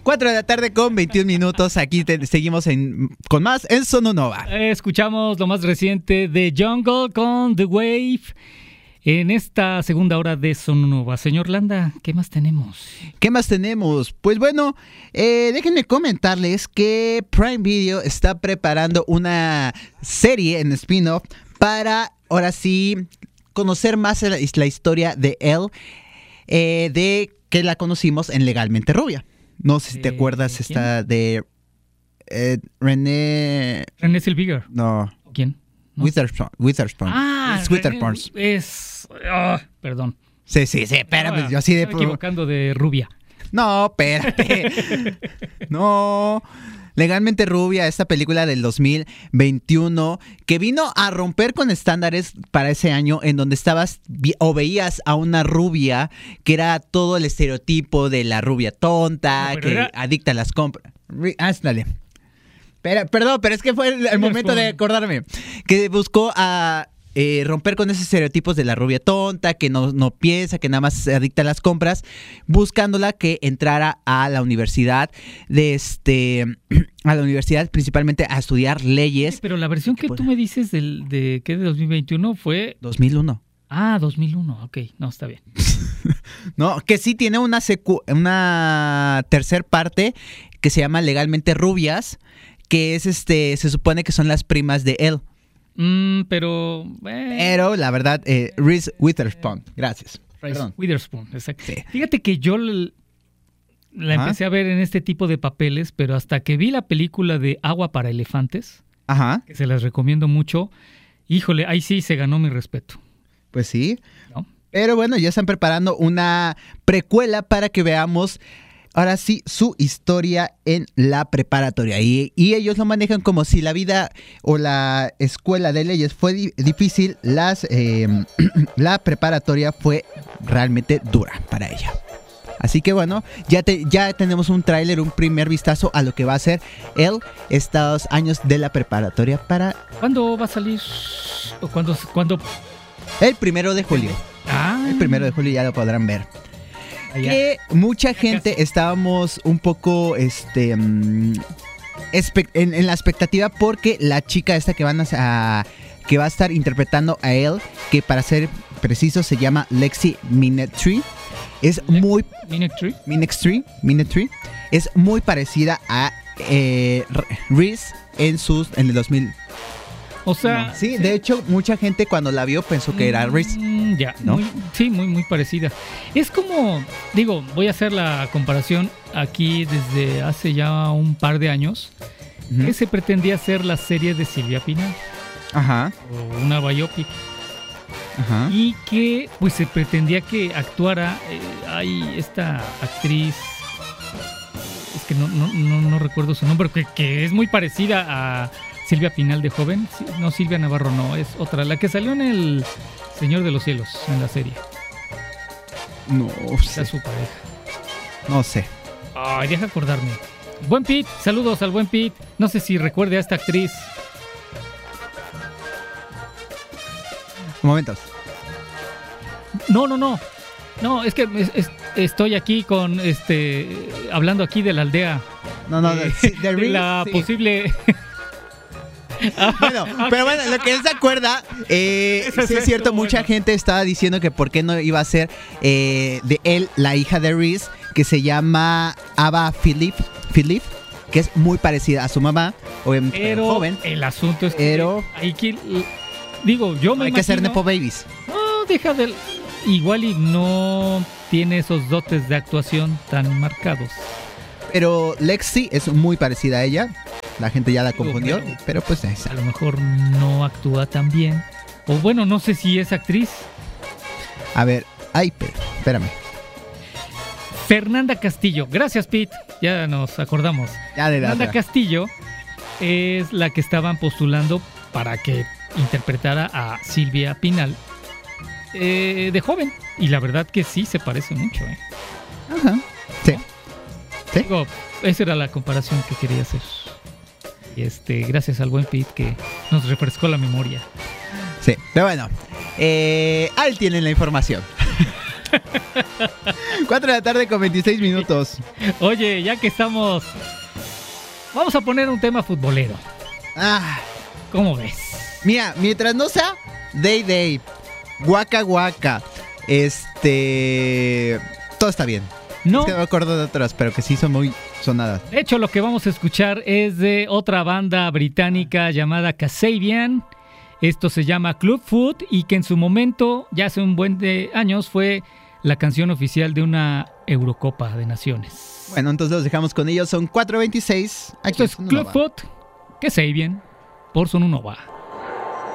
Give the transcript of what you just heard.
4 de la tarde con 21 minutos. Aquí seguimos con más en Sononova. Escuchamos lo más reciente de Jungle con The Wave en esta segunda hora de Sononova. Señor Landa, ¿qué más tenemos? Pues bueno, déjenme comentarles que Prime Video está preparando una serie en spin-off para, ahora sí, conocer más la historia de Elle, de que la conocimos en Legalmente Rubia. No sé si te acuerdas, ¿quién? esta de René Zellweger. No. ¿Quién? ¿No? Witherspoon. Ah, Witherspoon. Perdón. Sí, espérame, yo así de... Estoy equivocando de Rubia. No, espérate. No. Legalmente Rubia, esta película del 2021 que vino a romper con estándares para ese año, en donde estabas o veías a una rubia que era todo el estereotipo de la rubia tonta, no, que era... adicta a las compras. Ándale. Perdón, pero es que fue el momento de acordarme. Que buscó a romper con esos estereotipos de la rubia tonta, que no piensa, que nada más se adicta a las compras, buscándola que entrara a la universidad, a la universidad principalmente a estudiar leyes. Sí, pero la versión que tú me dices de 2021 fue... 2001. Ah, 2001, ok, no, está bien. No, que sí tiene una tercer parte que se llama Legalmente Rubias, que es se supone que son las primas de Elle. Pero la verdad, Reese Witherspoon. Gracias. Reese Witherspoon, exacto. Sí. Fíjate que yo la empecé a ver en este tipo de papeles, pero hasta que vi la película de Agua para Elefantes, que se las recomiendo mucho, híjole, ahí sí se ganó mi respeto. Pues sí. ¿No? Pero bueno, ya están preparando una precuela para que veamos ahora sí su historia en la preparatoria. Y ellos lo manejan como si la vida o la escuela de leyes fue difícil, la preparatoria fue realmente dura para ella. Así que bueno, ya tenemos un tráiler, un primer vistazo a lo que va a ser estos años de la preparatoria para... ¿Cuándo va a salir? ¿O cuándo? El 1 de julio. El 1 de julio ya lo podrán ver. Que mucha gente estábamos un poco en la expectativa, porque la chica esta que va a estar interpretando a Elle, que para ser preciso se llama Lexi Minetry, es muy Minetry es muy parecida a Reese en el 2000. O sea, sí, de hecho, mucha gente cuando la vio pensó que era Reese. Ya, ¿no? Muy parecida. Es como, voy a hacer la comparación aquí desde hace ya un par de años, que se pretendía hacer la serie de Silvia Pinal. Ajá. O una biopic. Ajá. Y que pues se pretendía que actuara, hay esta actriz, es que no recuerdo su nombre, que es muy parecida a Silvia Pinal de joven. No, Silvia Navarro no, es otra, la que salió en El Señor de los Cielos, en la serie. No sé. Su pareja. No sé. Ay, deja acordarme. Buen Pete, saludos al buen Pete. No sé si recuerde a esta actriz. Momentos. No, es que estoy aquí con hablando aquí de la aldea. De la posible. Bueno, pero bueno, lo que él se acuerda, sí es cierto, mucha gente estaba diciendo que por qué no iba a ser de él la hija de Reese, que se llama Ava Philippe, que es muy parecida a su mamá, obviamente pero joven. El asunto es que hay que, yo me hay imagino, que ser Nepo Babies. No, deja de... Igual y no tiene esos dotes de actuación tan marcados. Pero Lexi es muy parecida a ella. La gente ya la confundió, pero pues a lo mejor no actúa tan bien. O bueno, no sé si es actriz. A ver, espérame. Fernanda Castillo. Gracias, Pete. Ya nos acordamos. Fernanda Castillo es la que estaban postulando para que interpretara a Silvia Pinal de joven. Y la verdad que sí se parece mucho. Ajá. Sí. ¿No? ¿Sí? Esa era la comparación que quería hacer. Y gracias al buen Pete que nos refrescó la memoria. Sí, pero bueno, ahí tienen la información. 4 de la tarde con 26 minutos. Oye, ya que estamos... Vamos a poner un tema futbolero. ¿Cómo ves? Mira, mientras no sea Day, Waka Waka, todo está bien. No. Es que no me acuerdo de otras, pero que sí son muy sonadas. De hecho, lo que vamos a escuchar es de otra banda británica llamada Kasabian. Esto se llama Club Foot y que en su momento, ya hace un buen de años, fue la canción oficial de una Eurocopa de Naciones. Bueno, entonces los dejamos con ellos. Son 4:26. Esto es Club Foot, Kasabian, por Sonunova.